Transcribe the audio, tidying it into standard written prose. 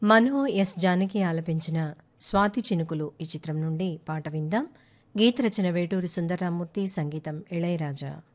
మనో yes Janaki ఆలపించిన స్వాతి చినుకులు ఈ చిత్రం నుండి పాట విందాం. గీత రచన వేటూరి సుందరరామూర్తి, సంగీతం ఇళయరాజా.